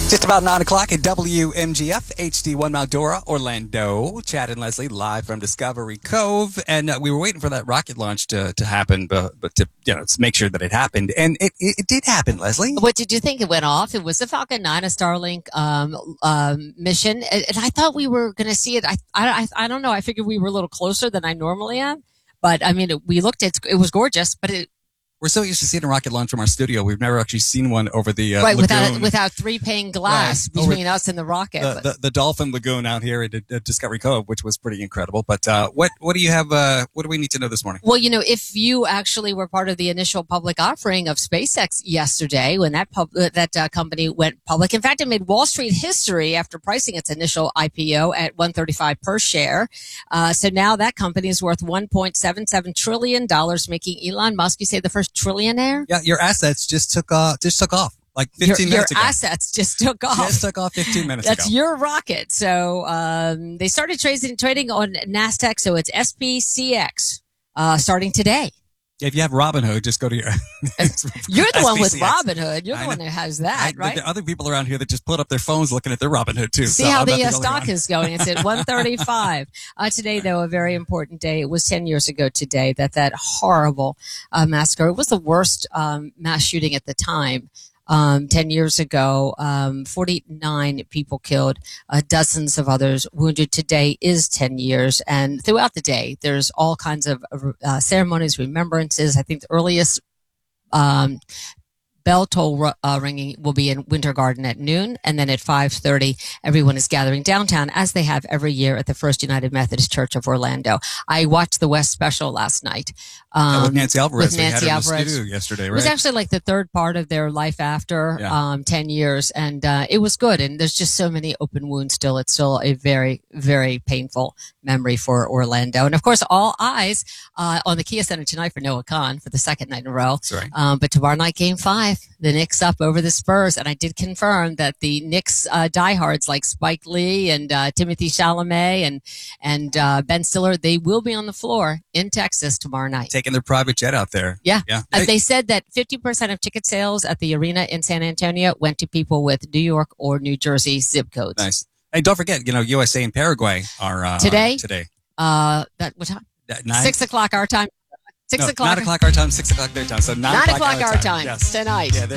Just about 9 o'clock at WMGF, HD1 Maldora, Orlando. Chad and Leslie live from Discovery Cove. And we were waiting for that rocket launch to happen, but to make sure that it happened. And it did happen, Leslie. What did you think? It went off. It was the Falcon 9, a Starlink mission. And I thought we were going to see it. I don't know. I figured we were a little closer than I normally am. But, I mean, we looked at it. It was gorgeous, but we're so used to seeing a rocket launch from our studio. We've never actually seen one over the lagoon. without three-pane glass between us and the rocket. The Dolphin Lagoon out here at Discovery Cove, which was pretty incredible. But what do you have? What do we need to know this morning? Well, if you actually were part of the initial public offering of SpaceX yesterday, when that company went public, in fact, it made Wall Street history after pricing its initial IPO at $135 per share. So now that company is worth $1.77 trillion, making Elon Musk, you say, the first trillionaire? Yeah, your assets just took off like 15 minutes ago. Your assets just took off. Just took off 15 minutes ago. That's your rocket. So they started trading on NASDAQ, so it's SPCX starting today. If you have Robinhood, just go to your... You're the one with Robinhood. You're the one that has that, right? There are other people around here that just put up their phones looking at their Robinhood, too. See how the stock is going. It's at 135. Today, though, a very important day. It was 10 years ago today that horrible massacre. It was the worst mass shooting at the time. 10 years ago, 49 people killed, dozens of others wounded. Today is 10 years. And throughout the day, there's all kinds of ceremonies, remembrances. I think the earliest bell toll ringing will be in Winter Garden at noon, and then at 5:30, everyone is gathering downtown, as they have every year at the First United Methodist Church of Orlando. I watched the West special last night. With Nancy Alvarez. We had her in the studio yesterday, right? It was actually like the third part of their life after 10 years, and it was good. And there's just so many open wounds still. It's still a very, very painful memory for Orlando. And, of course, all eyes on the Kia Center tonight for Noah Khan for the second night in a row. That's right. But tomorrow night, Game 5. The Knicks up over the Spurs, and I did confirm that the Knicks diehards like Spike Lee and Timothy Chalamet and Ben Stiller, they will be on the floor in Texas tomorrow night. Taking their private jet out there. Yeah. They said that 50% of ticket sales at the arena in San Antonio went to people with New York or New Jersey zip codes. Nice. And don't forget, USA and Paraguay are today. What time? 6 o'clock our time. 6 o'clock. 9 o'clock our time, 6 o'clock their time. So 9 o'clock our time. Yes. Tonight. Yeah,